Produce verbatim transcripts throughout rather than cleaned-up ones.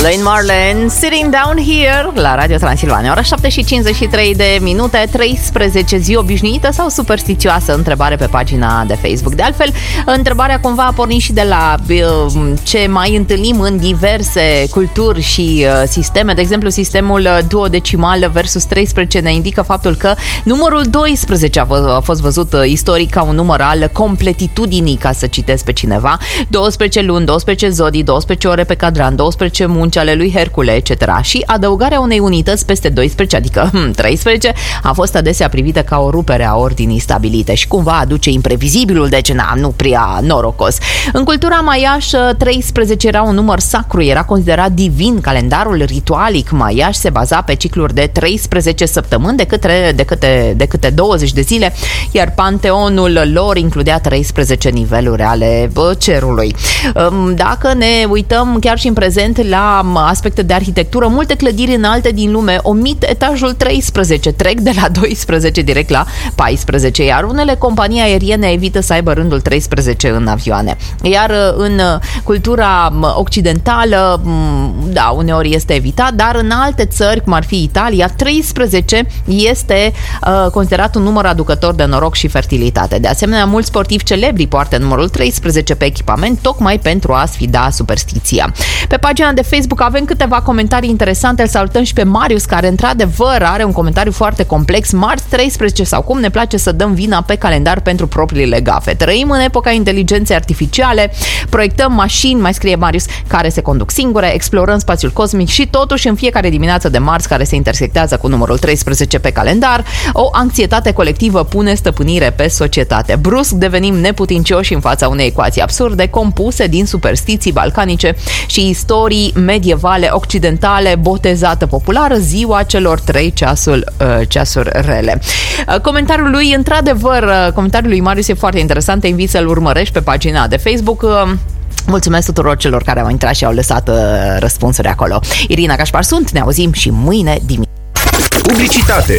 Lane Marlin, Sitting Down Here la Radio Transilvania. Ora șapte și cincizeci și trei de minute, treisprezece, zi obișnuită sau superstițioasă? Întrebare pe pagina de Facebook. De altfel, întrebarea cumva a pornit și de la uh, ce mai întâlnim în diverse culturi și uh, sisteme. De exemplu, sistemul duodecimal versus treisprezece ne indică faptul că numărul doisprezece a, v- a fost văzut uh, istoric ca un număr al completitudinii, ca să citesc pe cineva. douăsprezece luni, douăsprezece zodii, douăsprezece ore pe cadran, douăsprezece munci ale lui Hercule, et cetera. Și adăugarea unei unități peste doisprezece, adică hmm, treisprezece, a fost adesea privită ca o rupere a ordinii stabilite și cumva aduce imprevizibilul, deci na, nu prea norocos. În cultura maiașă, treisprezece era un număr sacru, era considerat divin. Calendarul ritualic maiaș se baza pe cicluri de treisprezece săptămâni, de câte, de câte, de câte douăzeci de zile, iar panteonul lor includea treisprezece niveluri ale cerului. Dacă ne uităm chiar și în prezent la aspecte de arhitectură, multe clădiri înalte din lume omit etajul treisprezece, trec de la doisprezece direct la paisprezece, iar unele companii aeriene evită să aibă rândul treisprezece în avioane. Iar în cultura occidentală, da, uneori este evitat, dar în alte țări, cum ar fi Italia, treisprezece este uh, considerat un număr aducător de noroc și fertilitate. De asemenea, mulți sportivi celebri poartă numărul treisprezece pe echipament, tocmai pentru a sfida superstiția. Pe pagina de Facebook avem câteva comentarii interesante. Îl salutăm și pe Marius, care într-adevăr are un comentariu foarte complex. Marți treisprezece sau cum ne place să dăm vina pe calendar pentru propriile gafe. Trăim în epoca inteligenței artificiale, proiectăm mașini, mai scrie Marius, care se conduc singure, explorăm spațiul cosmic și totuși în fiecare dimineață de marți care se intersectează cu numărul treisprezece pe calendar, o anxietate colectivă pune stăpânire pe societate. Brusc devenim neputincioși în fața unei ecuații absurde compuse din superstiții balcanice și istorii medievale occidentale, botezată populară ziua celor trei ceasul, uh, ceasuri rele. Uh, comentariul lui, într-adevăr, uh, comentariul lui Marius e foarte interesant, te invit să-l urmărești pe pagina de Facebook. Uh, Mulțumesc tuturor celor care au intrat și au lăsat uh, răspunsuri acolo. Irina Cașpar sunt, ne auzim și mâine dimineață. Publicitate.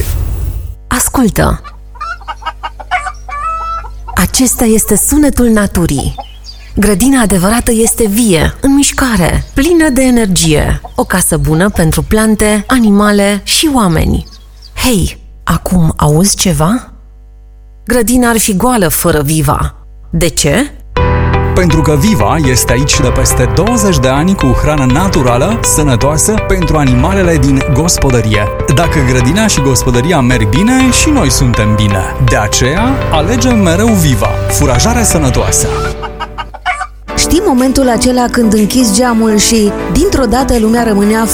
Ascultă. Acesta este sunetul naturii. Grădina adevărată este vie, în mișcare, plină de energie. O casă bună pentru plante, animale și oameni. Hei, acum auzi ceva? Grădina ar fi goală fără Viva. De ce? Pentru că Viva este aici de peste douăzeci de ani cu hrană naturală, sănătoasă pentru animalele din gospodărie. Dacă grădina și gospodăria merg bine, și noi suntem bine. De aceea, alegem mereu Viva, furajare sănătoasă. Știi momentul acela când închizi geamul și, dintr-o dată, lumea rămânea